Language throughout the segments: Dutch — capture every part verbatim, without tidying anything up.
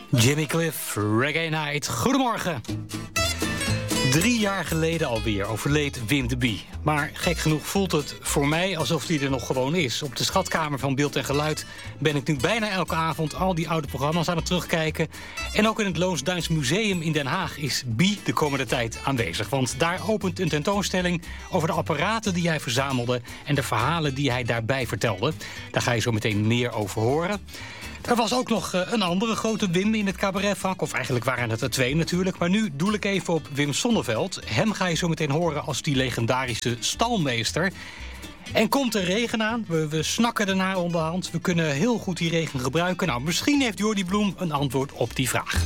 Jimmy Cliff, Reggae Night. Goedemorgen. Drie jaar geleden alweer overleed Wim de Bie. Maar gek genoeg voelt het voor mij alsof hij er nog gewoon is. Op de schatkamer van Beeld en Geluid ben ik nu bijna elke avond al die oude programma's aan het terugkijken. En ook in het Loos-Duins Museum in Den Haag is Bie de komende tijd aanwezig. Want daar opent een tentoonstelling over de apparaten die hij verzamelde en de verhalen die hij daarbij vertelde. Daar ga je zo meteen meer over horen. Er was ook nog een andere grote Wim in het cabaretvak. Of eigenlijk waren het er twee natuurlijk. Maar nu doel ik even op Wim Sonneveld. Hem ga je zo meteen horen als die legendarische stalmeester. En komt er regen aan? We, we snakken ernaar onderhand. We kunnen heel goed die regen gebruiken. Nou, misschien heeft Jordi Bloem een antwoord op die vraag.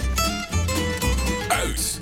Uit!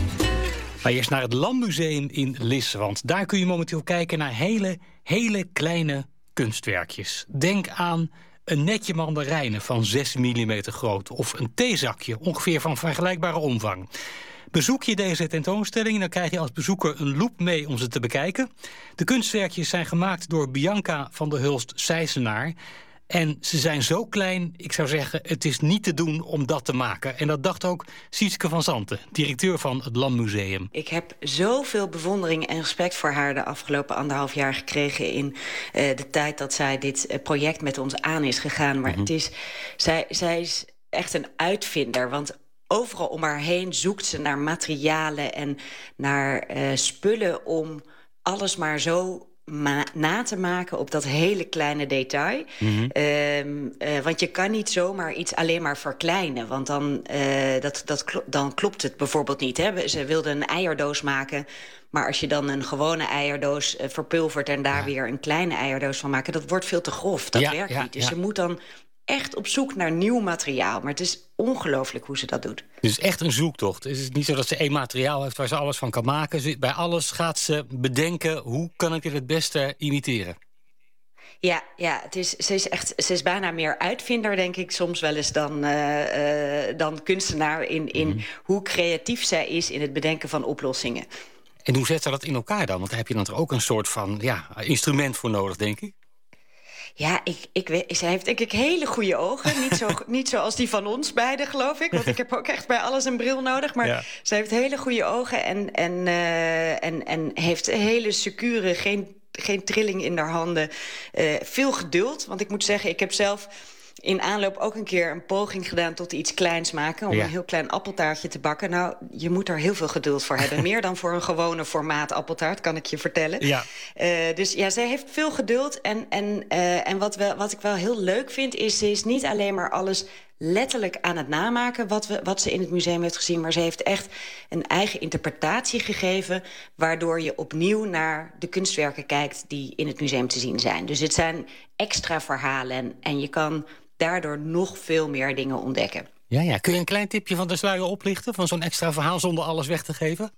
Maar eerst naar het Landmuseum in Lisse. Want daar kun je momenteel kijken naar hele, hele kleine kunstwerkjes. Denk aan een netje mandarijnen van zes millimeter groot. Of een theezakje, ongeveer van vergelijkbare omvang. Bezoek je deze tentoonstelling, dan krijg je als bezoeker een loep mee om ze te bekijken. De kunstwerkjes zijn gemaakt door Bianca van der Hulst-Sijsenaar. En ze zijn zo klein, ik zou zeggen, het is niet te doen om dat te maken. En dat dacht ook Sietske van Zanten, directeur van het Landmuseum. Ik heb zoveel bewondering en respect voor haar de afgelopen anderhalf jaar gekregen in uh, de tijd dat zij dit uh, project met ons aan is gegaan. Maar mm-hmm. het is, zij, zij is echt een uitvinder, want overal om haar heen zoekt ze naar materialen en naar uh, spullen om alles maar zo Ma- na te maken op dat hele kleine detail. Mm-hmm. Uh, uh, want je kan niet zomaar iets alleen maar verkleinen. Want dan, uh, dat, dat klo- dan klopt het bijvoorbeeld niet. Hè? Ze wilden een eierdoos maken. Maar als je dan een gewone eierdoos uh, verpulvert en daar ja. weer een kleine eierdoos van maken, dat wordt veel te grof. Dat ja, werkt ja, niet. Dus ja. je moet dan echt op zoek naar nieuw materiaal. Maar het is ongelooflijk hoe ze dat doet. Het is echt een zoektocht. Het is niet zo dat ze één materiaal heeft waar ze alles van kan maken. Bij alles gaat ze bedenken, hoe kan ik dit het beste imiteren? Ja, ja het is, ze, is echt, ze is bijna meer uitvinder, denk ik, soms wel eens dan, uh, uh, dan kunstenaar in, in mm. hoe creatief zij is in het bedenken van oplossingen. En hoe zet ze dat in elkaar dan? Want daar heb je dan toch ook een soort van ja, instrument voor nodig, denk ik? Ja, ik, ik weet, zij heeft denk ik hele goede ogen. Niet, zo, niet zoals die van ons beiden, geloof ik. Want ik heb ook echt bij alles een bril nodig. Maar ja. zij heeft hele goede ogen en, en, uh, en, en heeft hele secure, geen, geen trilling in haar handen. Uh, veel geduld, want ik moet zeggen, ik heb zelf in aanloop ook een keer een poging gedaan tot iets kleins maken, om ja. een heel klein appeltaartje te bakken. Nou, je moet er heel veel geduld voor hebben. Meer dan voor een gewone formaat appeltaart, kan ik je vertellen. Ja. Uh, dus ja, zij heeft veel geduld. En, en, uh, en wat, wel, wat ik wel heel leuk vind, is ze is niet alleen maar alles letterlijk aan het namaken wat, we, wat ze in het museum heeft gezien, maar ze heeft echt een eigen interpretatie gegeven, waardoor je opnieuw naar de kunstwerken kijkt die in het museum te zien zijn. Dus het zijn extra verhalen en, en je kan daardoor nog veel meer dingen ontdekken. Ja, ja. Kun je een klein tipje van de sluier oplichten, van zo'n extra verhaal zonder alles weg te geven?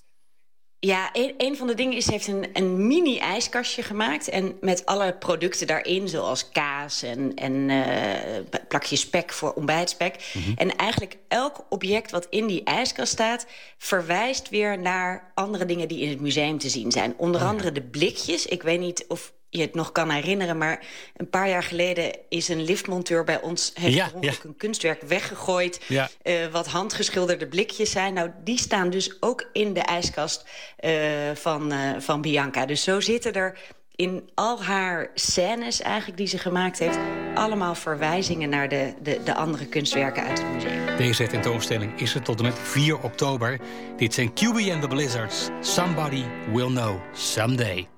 Ja, een, een van de dingen is, ze heeft een, een mini-ijskastje gemaakt. En met alle producten daarin, zoals kaas en, en uh, plakjes spek voor ontbijtspek. Mm-hmm. En eigenlijk elk object wat in die ijskast staat, verwijst weer naar andere dingen die in het museum te zien zijn. Onder oh, andere ja. de blikjes. Ik weet niet of je het nog kan herinneren, maar een paar jaar geleden is een liftmonteur bij ons, heeft ja, ja. ook een kunstwerk weggegooid, ja. uh, wat handgeschilderde blikjes zijn. Nou, die staan dus ook in de ijskast uh, van, uh, van Bianca. Dus zo zitten er in al haar scènes eigenlijk die ze gemaakt heeft, allemaal verwijzingen naar de, de, de andere kunstwerken uit het museum. Deze tentoonstelling is er tot en met vier oktober. Dit zijn Q B and the Blizzards. Somebody will know someday.